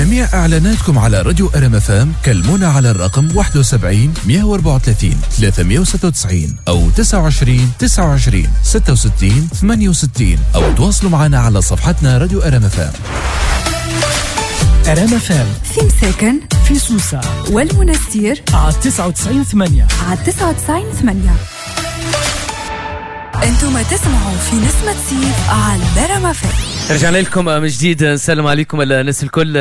لجميع إعلاناتكم على راديو RMFM كلمونا على الرقم 71 134 396 أو 29 29 66 68 أو تواصلوا معنا على صفحتنا راديو RMFM. RMFM في مساكن في سوسة والمنستير على 99.8 على 99.8. انتم تسمعوا في نسمة سيف على RMFM. رجعنا لكم من جديد. نسلم عليكم الناس الكل.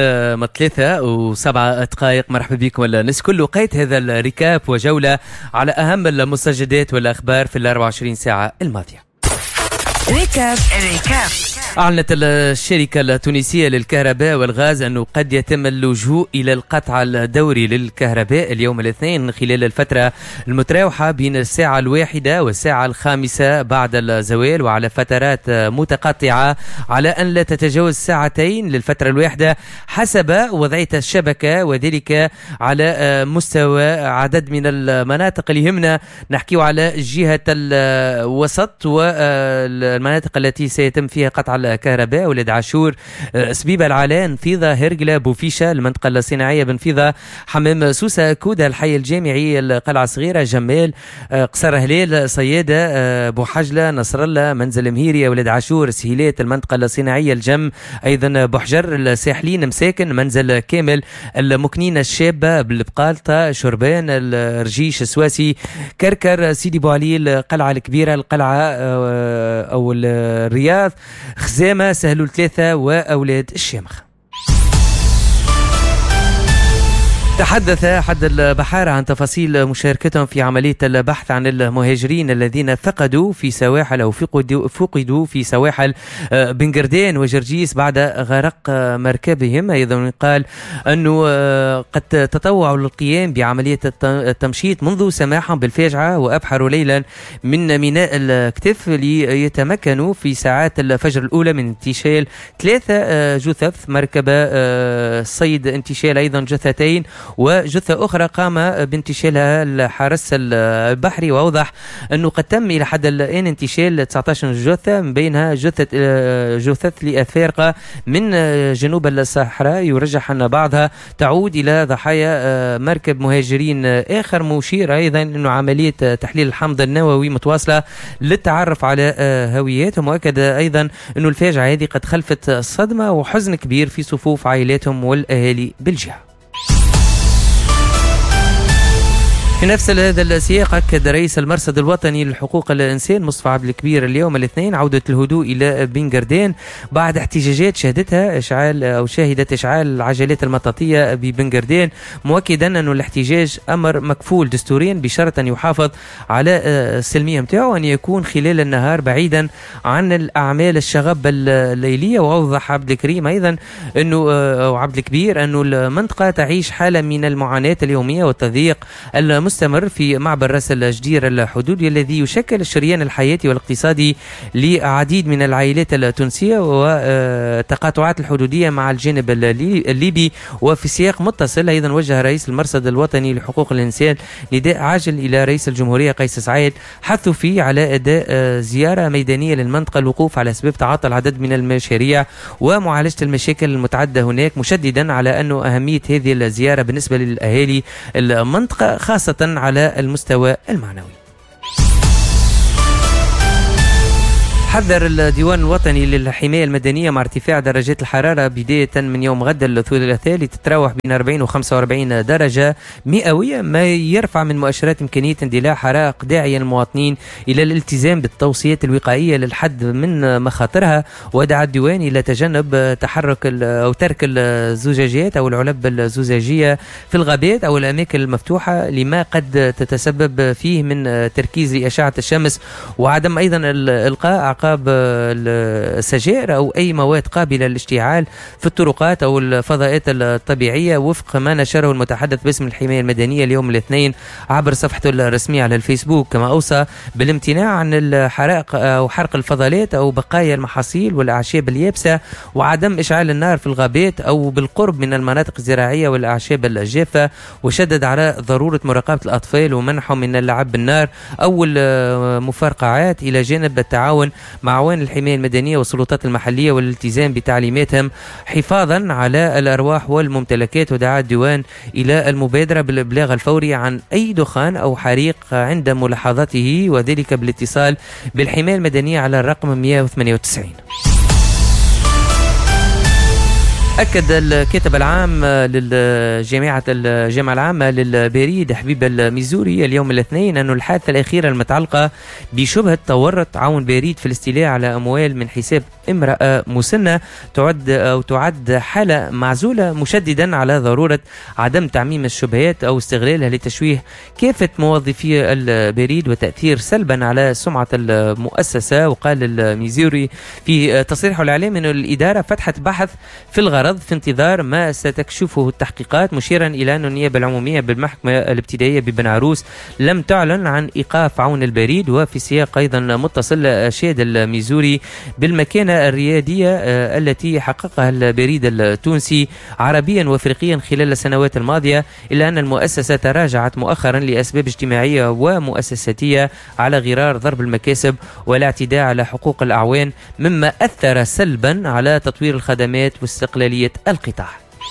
3:07 مرحبا بكم الناس الكل. وقيت هذا الركاب وجولة على أهم المستجدات والأخبار في 24 ساعة الماضية. ركاب. أعلنت الشركة التونسية للكهرباء والغاز أنه قد يتم اللجوء إلى القطع الدوري للكهرباء اليوم الاثنين خلال الفترة المتراوحة بين الساعة 1 والساعة 5 بعد الزوال، وعلى فترات متقطعة على أن لا تتجاوز ساعتين للفترة الواحدة حسب وضعية الشبكة، وذلك على مستوى عدد من المناطق اللي يهمنا نحكيو على جهة الوسط والمناطق التي سيتم فيها قطع الكهرباء: ولد عاشور، سبيبة العلان، فيضة، هرقلة، بوفيشة، المنطقة الصناعية بنفيضة، حمام سوسة، كودة، الحي الجامعي، القلعة الصغيرة، جمال، قصر هليل، صيادة، بوحجلة، نصر الله، منزل مهيرية، ولد عاشور، سهيلات، المنطقة الصناعية، الجم، أيضا بوحجر، الساحلين، مساكن، منزل كامل، المكنين الشابة، بالبقالطة، شربان، الرجيش، السواسي، كركر، سيدي بوعلي، القلعة الكبيرة، القلعة أو الرياض، خزامة، سهلول 3 وأولاد الشامخ. تحدث أحد البحارة عن تفاصيل مشاركتهم في عملية البحث عن المهاجرين الذين فقدوا في سواحل أو فقدوا في سواحل بنغردين وجرجيس بعد غرق مركبهم. أيضا قال أنه قد تطوعوا للقيام بعملية التمشيط منذ سماحهم بالفاجعة، وأبحروا ليلا من ميناء الكتف ليتمكنوا في ساعات الفجر الأولى من انتشال 3 جثث مركبة صيد، انتشال أيضا جثتين، وجثة أخرى قام بانتشالها الحرس البحري. وأوضح أنه قد تم إلى حد الآن انتشال 19 جثة، من بينها جثث لأفارقة من جنوب الصحراء، يرجح أن بعضها تعود إلى ضحايا مركب مهاجرين آخر. مشير أيضا أنه عملية تحليل الحمض النووي متواصلة للتعرف على هوياتهم، وأكد أيضا أنه الفاجعة هذه قد خلفت صدمة وحزن كبير في صفوف عائلاتهم والأهالي بالجهة. في نفس هذا السياق أكد رئيس المرصد الوطني لحقوق الإنسان مصطفى عبد الكبير اليوم الاثنين عودة الهدوء إلى بنغردين بعد احتجاجات شهدت إشعال العجلات المطاطية ببنغردين، مؤكدا أن الاحتجاج أمر مكفول دستوريا بشرط أن يحافظ على السلمية متاعه وأن يكون خلال النهار بعيدا عن الأعمال الشغب الليلية. وأوضح عبد الكريم أيضا أو عبد الكبير أنه المنطقة تعيش حالة من المعاناة اليومية والتضييق مستمر في معبر راس الجدير الحدودي الذي يشكل الشريان الحياتي والاقتصادي لعديد من العائلات التونسية والتقاطعات الحدودية مع الجانب الليبي. وفي سياق متصل أيضا وجه رئيس المرصد الوطني لحقوق الإنسان نداء عاجل إلى رئيس الجمهورية قيس سعيد حثوا فيه على أداء زيارة ميدانية للمنطقة، الوقوف على أسباب تعاطل العدد من المشاريع ومعالجة المشاكل المتعددة هناك، مشددا على أنه أهمية هذه الزيارة بالنسبة للأهالي المنطقة خاصة على المستوى المعنوي. حذر الديوان الوطني للحماية المدنية مع ارتفاع درجات الحرارة بداية من يوم غد الثلاثاء لتتراوح بين 40 و 45 درجة مئوية، ما يرفع من مؤشرات إمكانية اندلاع حرائق، داعيا المواطنين إلى الالتزام بالتوصيات الوقائية للحد من مخاطرها. ودعا الديوان إلى تجنب تحرك أو ترك الزجاجات أو العلب الزجاجية في الغابات أو الأماكن المفتوحة لما قد تتسبب فيه من تركيز لأشعة الشمس، وعدم أيضا الإلقاء عقاب السجائر أو أي مواد قابلة للاشتعال في الطرقات أو الفضاءات الطبيعية، وفق ما نشره المتحدث باسم الحماية المدنية اليوم الاثنين عبر صفحته الرسمية على الفيسبوك. كما أوصى بالامتناع عن الحرائق أو حرق الفضلات أو بقايا المحاصيل والأعشاب اليابسة، وعدم إشعال النار في الغابات أو بالقرب من المناطق الزراعية والأعشاب الجافة، وشدد على ضرورة مراقبة الأطفال ومنعهم من اللعب بالنار أو المفرقعات إلى جانب التعاون مع عوان الحماية المدنية والسلطات المحلية والالتزام بتعليماتهم حفاظا على الأرواح والممتلكات. ودعا الديوان إلى المبادرة بالإبلاغ الفوري عن أي دخان أو حريق عند ملاحظته، وذلك بالاتصال بالحماية المدنية على الرقم 198. أكد الكاتب العام للجامعة العامة للبريد حبيب الميزوري اليوم الاثنين أن الحادثة الأخيرة المتعلقة بشبهة تورط عون بريد في الاستيلاء على أموال من حساب امرأة مسنة تعد حالة معزولة، مشددا على ضرورة عدم تعميم الشبهات أو استغلالها لتشويه كافة موظفي البريد وتأثير سلبا على سمعة المؤسسة. وقال الميزوري في تصريحه الإعلامي أن الإدارة فتحت بحث في الغرض في انتظار ما ستكشفه التحقيقات، مشيرا إلى أن النيابة العمومية بالمحكمة الابتدائية ببن عروس لم تعلن عن إيقاف عون البريد. وفي سياق أيضا متصل أشاد الميزوري بالمكانة الريادية التي حققها البريد التونسي عربيا وافريقيا خلال السنوات الماضية، إلا أن المؤسسة تراجعت مؤخرا لأسباب اجتماعية ومؤسساتية على غرار ضرب المكاسب والاعتداء على حقوق الأعوان، مما أثر سلبا على تطوير الخدمات واستقلالية القطاع.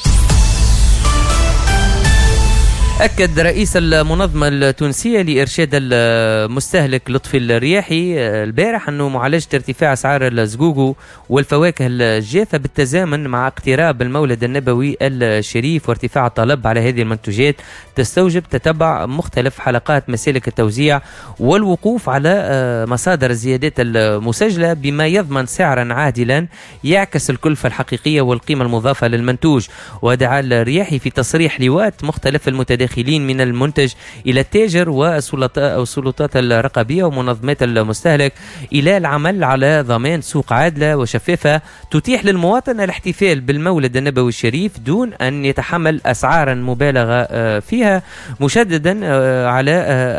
أكد رئيس المنظمة التونسية لإرشاد المستهلك لطفي الرياحي البارح أنه معالجة ارتفاع أسعار الزقوق والفواكه الجافة بالتزامن مع اقتراب المولد النبوي الشريف وارتفاع الطلب على هذه المنتوجات تستوجب تتبع مختلف حلقات مسالك التوزيع والوقوف على مصادر الزيادات المسجلة بما يضمن سعرا عادلا يعكس الكلفة الحقيقية والقيمة المضافة للمنتوج. ودعا الرياحي في تصريح لواءات مختلف المتداخلين من المنتج إلى التاجر والسلطات الرقابية ومنظمات المستهلك إلى العمل على ضمان سوق عادلة وشفافة تتيح للمواطن الاحتفال بالمولد النبوي الشريف دون أن يتحمل أسعارا مبالغة فيها، مشددا على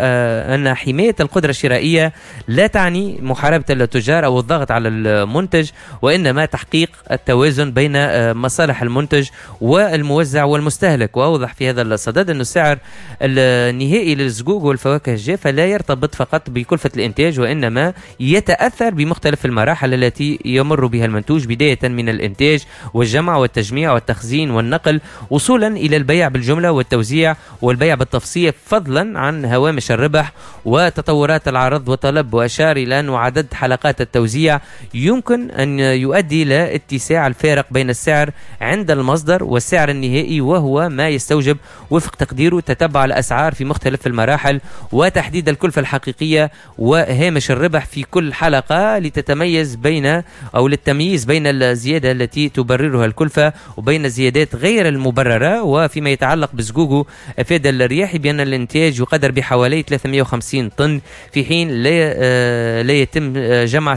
أن حماية القدرة الشرائية لا تعني محاربة التجار أو الضغط على المنتج، وإنما تحقيق التوازن بين مصالح المنتج والموزع والمستهلك. وأوضح في هذا الصدد أن السعر النهائي للزقوق والفواكه الجافة لا يرتبط فقط بكلفة الإنتاج، وإنما يتأثر بمختلف المراحل التي يمر بها المنتوج، بداية من الإنتاج والجمع والتجميع والتخزين والنقل وصولا إلى البيع بالجملة والتوزيع والبيع بالتفصيل، فضلا عن هوامش الربح وتطورات العرض والطلب. وأشار إلى أن عدد حلقات التوزيع يمكن أن يؤدي إلى اتساع الفارق بين السعر عند المصدر والسعر النهائي، وهو ما يستوجب وفق تقديره تتبع الأسعار في مختلف المراحل وتحديد الكلفة الحقيقية وهامش الربح في كل حلقة لتتميز بين أو للتمييز بين الزيادة التي تبررها الكلفة وبين الزيادات غير المبررة. وفيما يتعلق بزقوق، أفاد الرياحي بأن الإنتاج يقدر بحوالي 350 طن في حين لا يتم جمع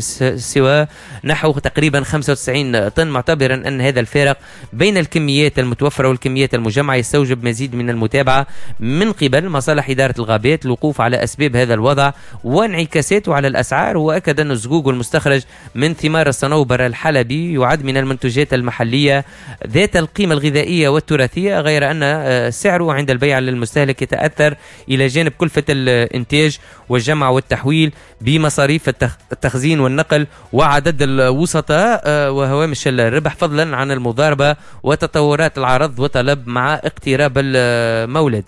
سوى نحو تقريبا 95 طن، معتبرا أن هذا الفارق بين الكميات المتوفرة والكميات المجمعة يستوجب مزيد من المتابعة من قبل مصالح إدارة الغابات الوقوف على أسباب هذا الوضع وانعكاساته على الأسعار. وأكد أن الزقوق المستخرج من ثمار الصنوبر الحلبي يعد من المنتوجات المحلية ذات القيمة الغذائية والتراثية، غير أن سعره عند البيع للمستهلك يتأثر إلى جانب كلفة الإنتاج والجمع والتحويل بمصاريف التخزين والنقل وعدد الوسطاء وهوامش الربح، فضلا عن المضاربة وتطورات العرض وطلب مع اقتراب المولد.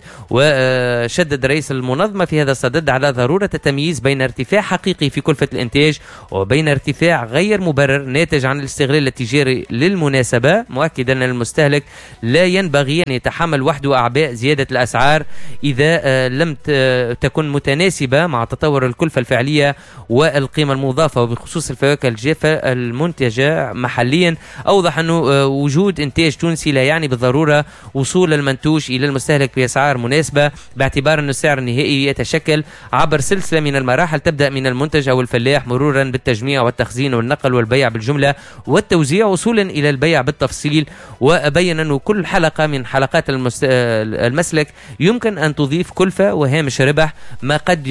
وشدد رئيس المنظمة في هذا الصدد على ضرورة التمييز بين ارتفاع حقيقي في كلفة الإنتاج وبين ارتفاع غير مبرر ناتج عن الاستغلال التجاري للمناسبة، مؤكدا أن المستهلك لا ينبغي أن يتحمل وحده أعباء زيادة الأسعار إذا لم تكن متناسبة مع تطور الكلفة الفعلية والقيمة المضافة. وبخصوص الفواكه الجافة المنتجة محليا، أوضح أنه وجود إنتاج تونسي لا يعني بالضرورة وصول المنتوج إلى المستهلك بأسعار مناسبة، باعتبار أن السعر النهائي يتشكل عبر سلسلة من المراحل تبدأ من المنتج أو الفلاح مرورا بالتجميع والتخزين والنقل والبيع بالجملة والتوزيع وصولا إلى البيع بالتفصيل. وبين أنه كل حلقة من حلقات المسلك يمكن أن تضيف كلفة وهامش ربح، ما قد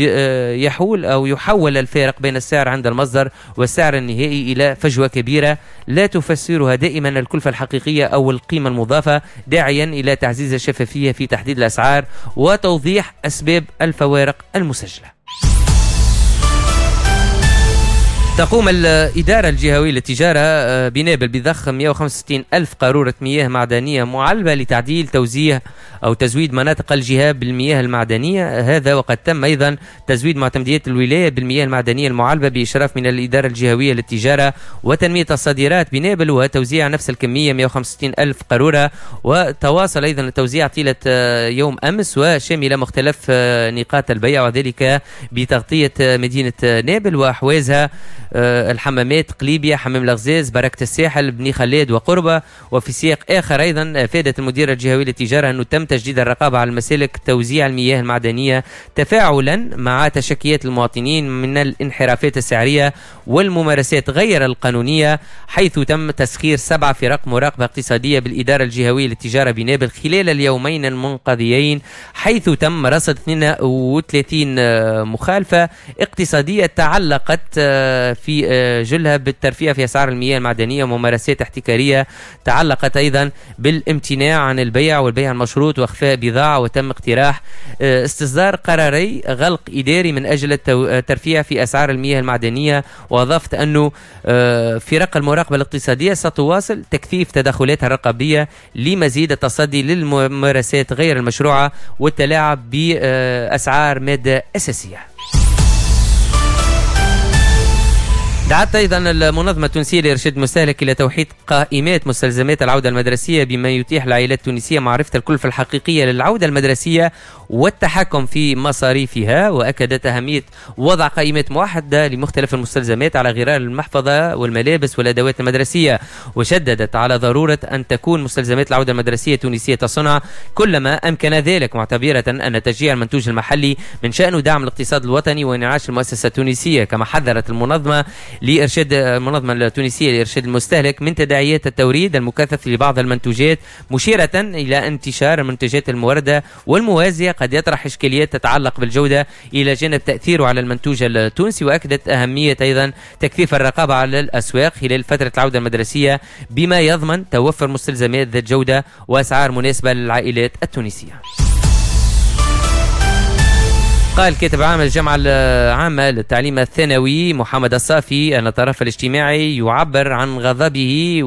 يحول الفارق بين السعر عند المصدر والسعر النهائي إلى فجوة كبيرة لا تفسرها دائما الكلفة الحقيقية أو القيمة المضافة، داعيا إلى تعزيز الشفافية في تحديد الأسعار وتوضيح أسباب الفوارق المسجلة. تقوم الإدارة الجهوية للتجارة بنابل بضخ 165 ألف قارورة مياه معدنية معلبة لتعديل توزيع أو تزويد مناطق الجهة بالمياه المعدنية. هذا وقد تم أيضا تزويد معتمديات الولاية بالمياه المعدنية المعلبة بإشراف من الإدارة الجهوية للتجارة وتنمية الصادرات بنابل وتوزيع نفس الكمية 165 ألف قارورة. وتواصل أيضا التوزيع طيلة يوم أمس وشمل مختلف نقاط البيع وذلك بتغطية مدينة نابل وأحوازها الحمامات قليبية، حمام الغزاز، بركة الساحل، بني خلاد وقربة. وفي سياق آخر أيضا أفادت المديرة الجهوية للتجارة أنه تم تجديد الرقابة على المسالك توزيع المياه المعدنية تفاعلا مع تشكيات المواطنين من الانحرافات السعرية والممارسات غير القانونية، حيث تم تسخير 7 فرق مراقبة اقتصادية بالإدارة الجهوية للتجارة بنابل خلال اليومين المنقضيين، حيث تم رصد 32 مخالفة اقتصادية تعلقت في جلها بالترفيه في أسعار المياه المعدنية وممارسات احتكارية تعلقت أيضا بالامتناع عن البيع والبيع المشروط وإخفاء بضاعة. وتم اقتراح استصدار قراري غلق إداري من أجل الترفيه في أسعار المياه المعدنية. وأضافت أنه فرق المراقبة الاقتصادية ستواصل تكثيف تدخلاتها الرقابية لمزيد التصدي للممارسات غير المشروعة والتلاعب بأسعار مادة أساسية. دعت أيضا المنظمة التونسية لإرشاد المستهلك إلى توحيد قائمات مستلزمات العودة المدرسية بما يتيح للعائلات التونسية معرفة الكلفة الحقيقية للعودة المدرسية والتحكم في مصاريفها. وأكدت أهمية وضع قائمات موحدة لمختلف المستلزمات على غرار المحفظة والملابس والأدوات المدرسية. وشددت على ضرورة أن تكون مستلزمات العودة المدرسية تونسية الصنع كلما أمكن ذلك، معتبرة أن تشجيع المنتوج المحلي من شأنه دعم الاقتصاد الوطني وإنعاش المؤسسة التونسية. كما حذرت المنظمة التونسية لإرشاد المستهلك من تداعيات التوريد المكثف لبعض المنتوجات، مشيرة إلى انتشار المنتجات الموردة والموازية قد يطرح إشكاليات تتعلق بالجودة إلى جانب تأثيره على المنتوج التونسي. وأكدت أهمية أيضا تكثيف الرقابة على الأسواق خلال فترة العودة المدرسية بما يضمن توفر مستلزمات ذات جودة وأسعار مناسبة للعائلات التونسية. قال كاتب عام الجامعة العامة للتعليم الثانوي محمد الصافي أن الطرف الاجتماعي يعبر عن غضبه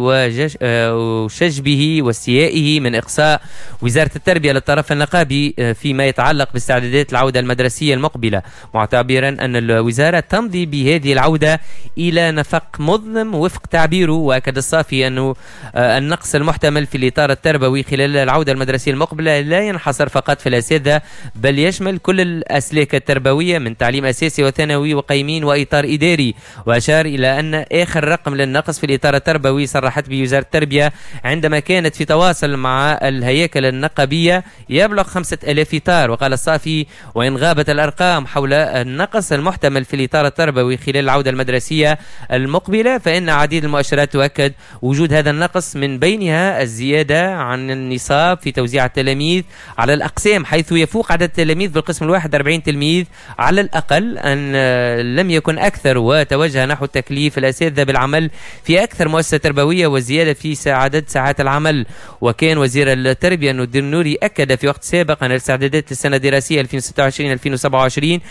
وشجبه واستيائه من إقصاء وزارة التربية للطرف النقابي فيما يتعلق باستعدادات العودة المدرسية المقبلة، معتبرا أن الوزارة تمضي بهذه العودة إلى نفق مظلم وفق تعبيره. وأكد الصافي أنه النقص المحتمل في الإطار التربوي خلال العودة المدرسية المقبلة لا ينحصر فقط في الأساتذة بل يشمل كل الأسلاك التربوية من تعليم أساسي وثانوي وقيمين وإطار إداري. وأشار إلى أن آخر رقم للنقص في الإطار التربوي صرحت به وزارة التربية عندما كانت في تواصل مع الهياكل النقابية يبلغ 5000 إطار. وقال الصافي وإن غابت الأرقام حول النقص المحتمل في الإطار التربوي خلال العودة المدرسية المقبلة فإن عديد المؤشرات تؤكد وجود هذا النقص، من بينها الزيادة عن النصاب في توزيع التلاميذ على الأقسام حيث يفوق عدد التلاميذ بالقسم الواحد 40 تلميذ على الأقل أن لم يكن أكثر. وتوجه نحو تكليف الأساتذة بالعمل في أكثر مؤسسة تربوية والزيادة في عدد ساعات العمل. وكان وزير التربية النوري أكد في وقت سابق أن الاستعدادات للسنة الدراسية 2026-2027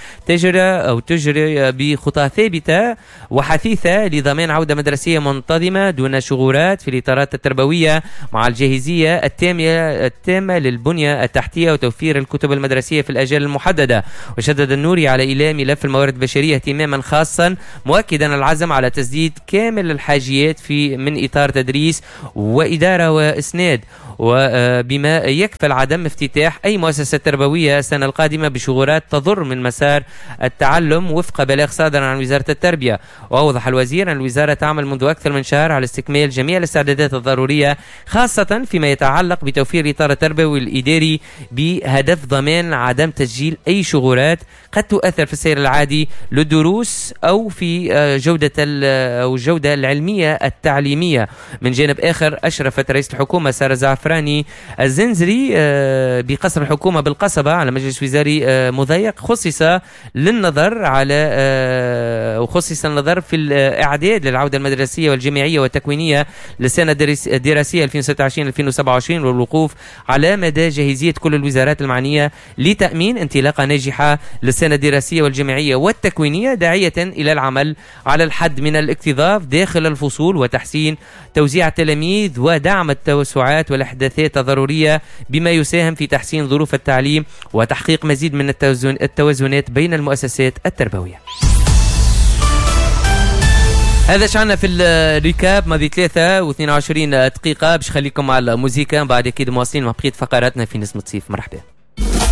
تجري بخطى ثابتة وحثيثة لضمان عودة مدرسية منتظمة دون شغورات في الإطارات التربوية مع الجاهزية التامة للبنية التحتية وتوفير الكتب المدرسية في الأجال المحددة. وشدد النوري على إيلاء ملف الموارد البشرية اهتماما خاصا، مؤكدا العزم على تسديد كامل الحاجيات من إطار تدريس وإدارة وإسناد، وبما يكفل عدم افتتاح أي مؤسسة تربوية السنة القادمة بشغورات تضر من مسار التعلم وفق بلاغ صادر عن وزارة التربية. وأوضح الوزير أن الوزارة تعمل منذ أكثر من شهر على استكمال جميع الاستعدادات الضرورية خاصة فيما يتعلق بتوفير الإطار التربوي والإداري بهدف ضمان عدم تسجيل أي شغورات قد تؤثر في السير العادي للدروس أو في الجودة العلمية التعليمية. من جانب آخر أشرفت رئيس الحكومة سارة زعفراني الزنزري بقصر الحكومة بالقصبة على مجلس وزاري مضيق خصص النظر في الإعداد للعودة المدرسية والجامعية والتكوينية للسنة الدراسية 2026-2027 والوقوف على مدى جاهزية كل الوزارات المعنية لتأمين انطلاقة ناجحة المفتوحة للسنة الدراسية والجامعية والتكوينية، داعية إلى العمل على الحد من الاكتظاظ داخل الفصول وتحسين توزيع التلاميذ ودعم التوسعات والأحداثات الضرورية بما يساهم في تحسين ظروف التعليم وتحقيق مزيد من التوازنات بين المؤسسات التربوية. هذا شعنا في الريكاب ماضي 23 دقيقة باش خليكم على الموسيقى، بعد أكيد مواصلين مع بقية فقراتنا في نسمة صيف. مرحبا.